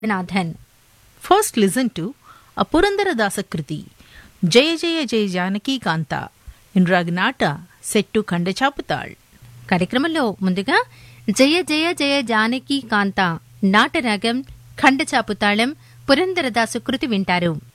Nathan. First listen to a Purandaradasa Kriti, Jaya Jaya Jaya Janaki Kanta, in Ragnata, set to Kandachaputal. కార్యక్రమంలో ముందుగా జయ జయ జయ జానకి కాంత నాటరాగం ఖండచాపుతాళం పురందరదాసు కృతి వింటారు.